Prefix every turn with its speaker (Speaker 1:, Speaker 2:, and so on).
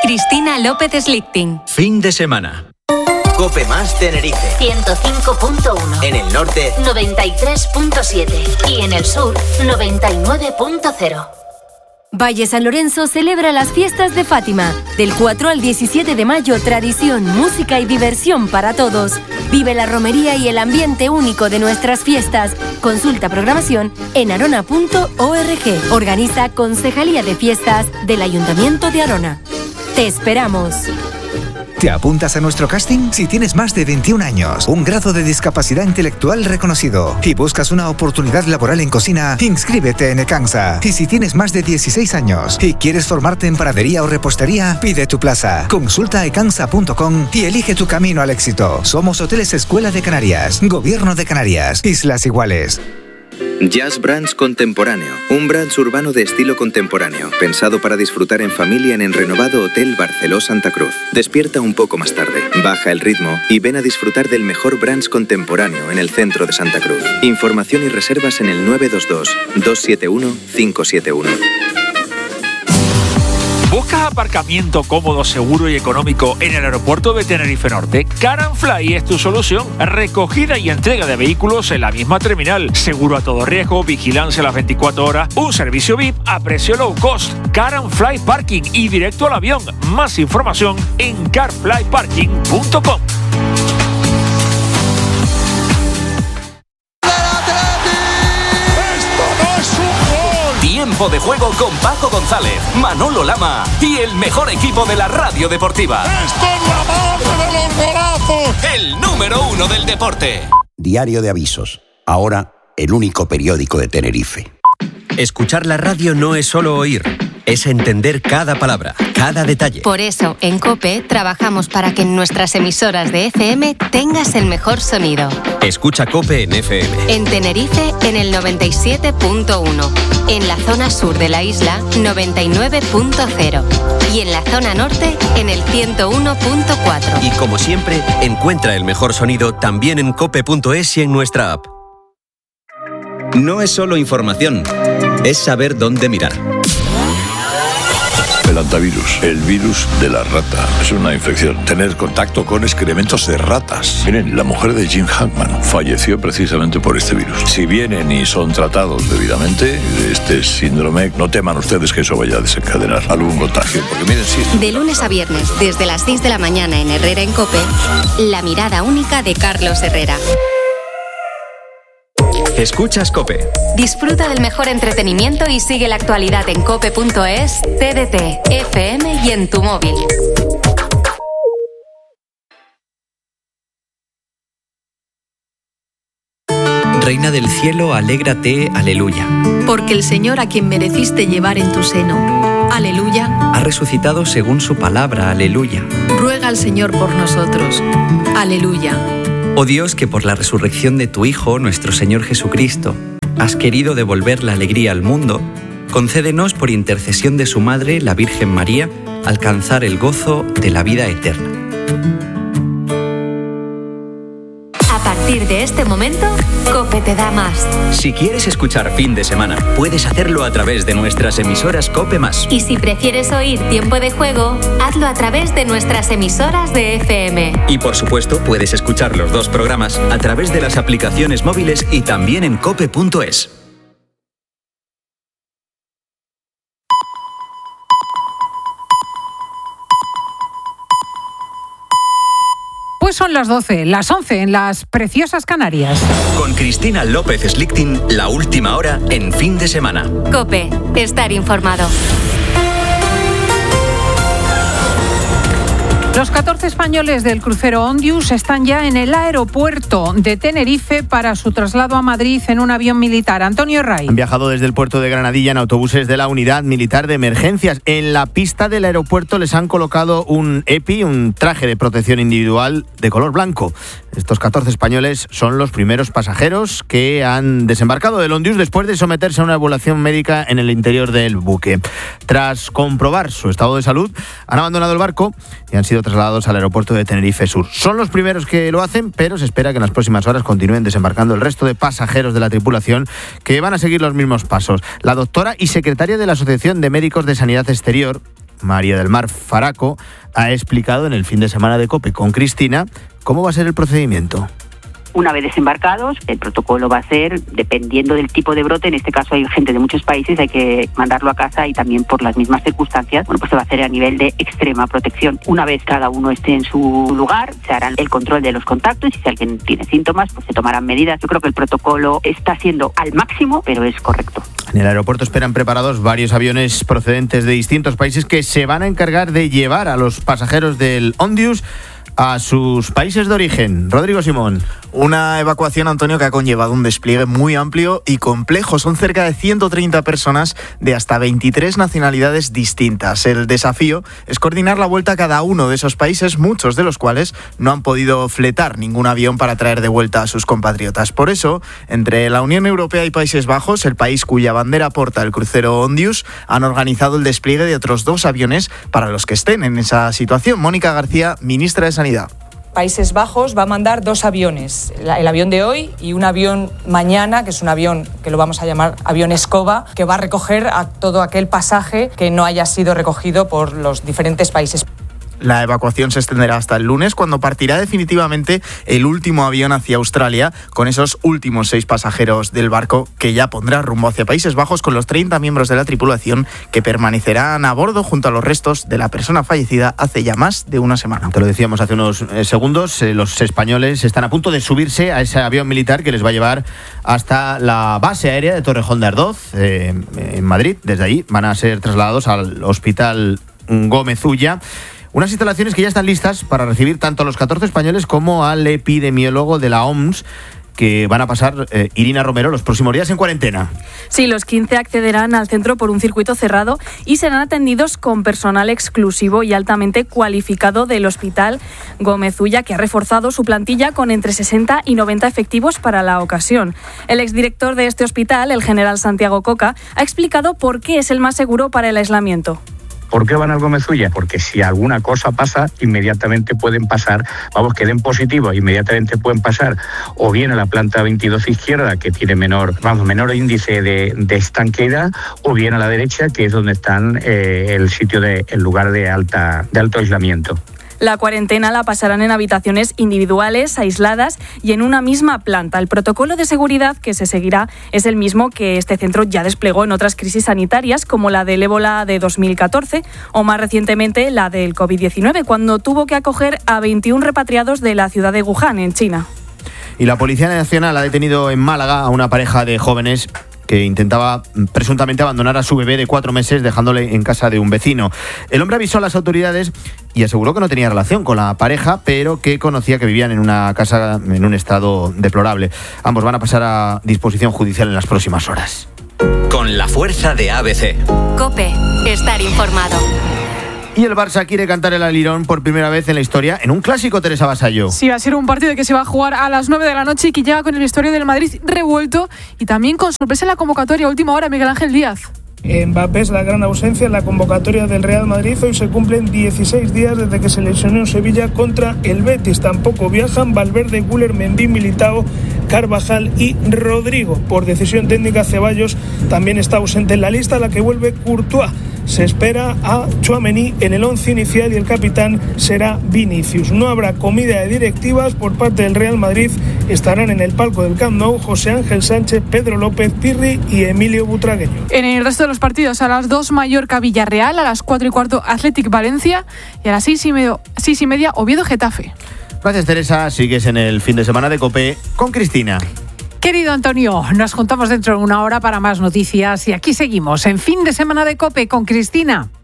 Speaker 1: Cristina López Slichting.
Speaker 2: Fin de semana.
Speaker 3: COPE Más Tenerife
Speaker 4: 105.1.
Speaker 3: En el norte
Speaker 4: 93.7 y en el sur 99.0.
Speaker 5: Valle San Lorenzo celebra las fiestas de Fátima. Del 4 al 17 de mayo, tradición, música y diversión para todos. Vive la romería y el ambiente único de nuestras fiestas. Consulta programación en arona.org. Organiza Concejalía de Fiestas del Ayuntamiento de Arona. Te esperamos.
Speaker 6: ¿Te apuntas a nuestro casting? Si tienes más de 21 años, un grado de discapacidad intelectual reconocido y buscas una oportunidad laboral en cocina, inscríbete en Ecansa. Y si tienes más de 16 años y quieres formarte en panadería o repostería, pide tu plaza. Consulta ecansa.com y elige tu camino al éxito. Somos Hoteles Escuela de Canarias, Gobierno de Canarias, Islas Iguales.
Speaker 7: Jazz Brands Contemporáneo, un brunch urbano de estilo contemporáneo, pensado para disfrutar en familia en el renovado Hotel Barceló Santa Cruz. Despierta un poco más tarde, baja el ritmo y ven a disfrutar del mejor brunch contemporáneo en el centro de Santa Cruz. Información y reservas en el 922-271-571.
Speaker 8: ¿Buscas aparcamiento cómodo, seguro y económico en el aeropuerto de Tenerife Norte? Car and Fly es tu solución. Recogida y entrega de vehículos en la misma terminal. Seguro a todo riesgo, vigilancia a las 24 horas, un servicio VIP a precio low cost. Car and Fly Parking y directo al avión. Más información en carflyparking.com.
Speaker 9: Tiempo de juego con Paco González, Manolo Lama y el mejor equipo de la radio deportiva.
Speaker 10: ¡Esto es la madre de los golazos!
Speaker 9: El número 1 del deporte.
Speaker 11: Diario de Avisos. Ahora, el único periódico de Tenerife.
Speaker 2: Escuchar la radio no es solo oír, es entender cada palabra, cada detalle.
Speaker 1: Por eso, en COPE trabajamos para que en nuestras emisoras de FM tengas el mejor sonido.
Speaker 2: Escucha COPE en FM.
Speaker 1: En Tenerife, en el 97.1. En la zona sur de la isla, 99.0. Y en la zona norte, en el 101.4.
Speaker 2: Y como siempre, encuentra el mejor sonido también en cope.es y en nuestra app. No es solo información, es saber dónde mirar.
Speaker 12: El hantavirus, el virus de la rata, es una infección. Tener contacto con excrementos de ratas. Miren, la mujer de Jim Hackman falleció precisamente por este virus. Si vienen y son tratados debidamente, este síndrome, no teman ustedes que eso vaya a desencadenar algún contagio. Porque miren, sí.
Speaker 1: De lunes a viernes, desde las 6 de la mañana en Herrera en COPE, la mirada única de Carlos Herrera.
Speaker 2: Escuchas COPE.
Speaker 1: Disfruta del mejor entretenimiento y sigue la actualidad en cope.es, TDT, FM y en tu móvil.
Speaker 2: Reina del cielo, alégrate, aleluya.
Speaker 13: Porque el Señor a quien mereciste llevar en tu seno, aleluya,
Speaker 2: ha resucitado según su palabra, aleluya.
Speaker 13: Ruega al Señor por nosotros, aleluya.
Speaker 2: Oh Dios, que por la resurrección de tu Hijo, nuestro Señor Jesucristo, has querido devolver la alegría al mundo, concédenos por intercesión de su Madre, la Virgen María, alcanzar el gozo de la vida eterna.
Speaker 1: A partir de este momento, COPE te da más.
Speaker 2: Si quieres escuchar Fin de Semana, puedes hacerlo a través de nuestras emisoras COPE+.
Speaker 1: Y si prefieres oír Tiempo de Juego, hazlo a través de nuestras emisoras de FM.
Speaker 2: Y por supuesto, puedes escuchar los dos programas a través de las aplicaciones móviles y también en cope.es.
Speaker 14: Pues son las 12, las 11 en las preciosas Canarias.
Speaker 2: Con Cristina López Slichting, la última hora en Fin de Semana.
Speaker 1: COPE, estar informado.
Speaker 14: Los 14 españoles del crucero Ondius están ya en el aeropuerto de Tenerife para su traslado a Madrid en un avión militar. Antonio Ray.
Speaker 15: Han viajado desde el puerto de Granadilla en autobuses de la Unidad Militar de Emergencias. En la pista del aeropuerto les han colocado un EPI, un traje de protección individual de color blanco. Estos 14 españoles son los primeros pasajeros que han desembarcado del Ondius después de someterse a una evaluación médica en el interior del buque. Tras comprobar su estado de salud, han abandonado el barco y han sido trasladados al aeropuerto de Tenerife Sur. Son los primeros que lo hacen, pero se espera que en las próximas horas continúen desembarcando el resto de pasajeros de la tripulación que van a seguir los mismos pasos. La doctora y secretaria de la Asociación de Médicos de Sanidad Exterior, María del Mar Faraco, ha explicado en el fin de semana de COPE con Cristina cómo va a ser el procedimiento.
Speaker 16: Una vez desembarcados, el protocolo va a ser, dependiendo del tipo de brote, en este caso hay gente de muchos países, hay que mandarlo a casa y también por las mismas circunstancias, pues se va a hacer a nivel de extrema protección. Una vez cada uno esté en su lugar, se hará el control de los contactos y si alguien tiene síntomas, pues se tomarán medidas. Yo creo que el protocolo está siendo al máximo, pero es correcto.
Speaker 15: En el aeropuerto esperan preparados varios aviones procedentes de distintos países que se van a encargar de llevar a los pasajeros del Ondius a sus países de origen. Rodrigo Simón.
Speaker 17: Una evacuación, Antonio, que ha conllevado un despliegue muy amplio y complejo. Son cerca de 130 personas de hasta 23 nacionalidades distintas. El desafío es coordinar la vuelta a cada uno de esos países, muchos de los cuales no han podido fletar ningún avión para traer de vuelta a sus compatriotas. Por eso, entre la Unión Europea y Países Bajos, el país cuya bandera porta el crucero Ondius, han organizado el despliegue de otros 2 aviones para los que estén en esa situación. Mónica García, ministra de Sanidad.
Speaker 18: Países Bajos va a mandar 2 aviones, el avión de hoy y un avión mañana, que es un avión que lo vamos a llamar avión escoba, que va a recoger a todo aquel pasaje que no haya sido recogido por los diferentes países.
Speaker 17: La evacuación se extenderá hasta el lunes, cuando partirá definitivamente el último avión hacia Australia, con esos últimos 6 pasajeros del barco que ya pondrá rumbo hacia Países Bajos, con los 30 miembros de la tripulación que permanecerán a bordo junto a los restos de la persona fallecida hace ya más de una semana.
Speaker 15: Te lo decíamos hace unos segundos, los españoles están a punto de subirse a ese avión militar que les va a llevar hasta la base aérea de Torrejón de Ardoz, en Madrid. Desde allí van a ser trasladados al Hospital Gómez Ulla. Unas instalaciones que ya están listas para recibir tanto a los 14 españoles como al epidemiólogo de la OMS, que van a pasar, Irina Romero, los próximos días en cuarentena.
Speaker 19: Sí, los 15 accederán al centro por un circuito cerrado y serán atendidos con personal exclusivo y altamente cualificado del Hospital Gómez Ulla, que ha reforzado su plantilla con entre 60 y 90 efectivos para la ocasión. El exdirector de este hospital, el general Santiago Coca, ha explicado por qué es el más seguro para el aislamiento.
Speaker 20: ¿Por qué van al Gómez Ulla? Porque si alguna cosa pasa, inmediatamente pueden pasar, que den positivos, inmediatamente pueden pasar o bien a la planta 22 izquierda, que tiene menor índice de estanqueidad, o bien a la derecha, que es donde están el lugar de alto aislamiento.
Speaker 19: La cuarentena la pasarán en habitaciones individuales, aisladas y en una misma planta. El protocolo de seguridad que se seguirá es el mismo que este centro ya desplegó en otras crisis sanitarias, como la del ébola de 2014 o más recientemente la del COVID-19, cuando tuvo que acoger a 21 repatriados de la ciudad de Wuhan, en China.
Speaker 15: Y la Policía Nacional ha detenido en Málaga a una pareja de jóvenes que intentaba presuntamente abandonar a su bebé de 4 meses dejándole en casa de un vecino. El hombre avisó a las autoridades y aseguró que no tenía relación con la pareja, pero que conocía que vivían en una casa en un estado deplorable. Ambos van a pasar a disposición judicial en las próximas horas.
Speaker 9: Con la fuerza de ABC.
Speaker 1: COPE, estar informado.
Speaker 15: Y el Barça quiere cantar el alirón por primera vez en la historia en un clásico, Teresa Vasallo.
Speaker 14: Sí, va a ser un partido que se va a jugar a las 9 de la noche y que llega con el vestuario del Madrid revuelto y también con sorpresa en la convocatoria a última hora, Miguel Ángel Díaz.
Speaker 21: Mbappé es la gran ausencia en la convocatoria del Real Madrid. Hoy se cumplen 16 días desde que se lesionó en Sevilla contra el Betis. Tampoco viajan Valverde, Güler, Mendy, Militao, Carvajal y Rodrigo. Por decisión técnica, Ceballos también está ausente en la lista, a la que vuelve Courtois. Se espera a Tchouaméni en el 11 inicial y el capitán será Vinicius. No habrá comida de directivas por parte del Real Madrid. Estarán en el palco del Camp Nou José Ángel Sánchez, Pedro López, Pirri y Emilio Butragueño.
Speaker 14: En el resto de los partidos, a las 2 Mallorca Villarreal, a las 4:15 Athletic Valencia y a las 6:30 Oviedo Getafe.
Speaker 15: Gracias, Teresa. Sigues en el fin de semana de COPE con Cristina.
Speaker 14: Querido Antonio, nos juntamos dentro de una hora para más noticias y aquí seguimos en fin de semana de COPE con Cristina.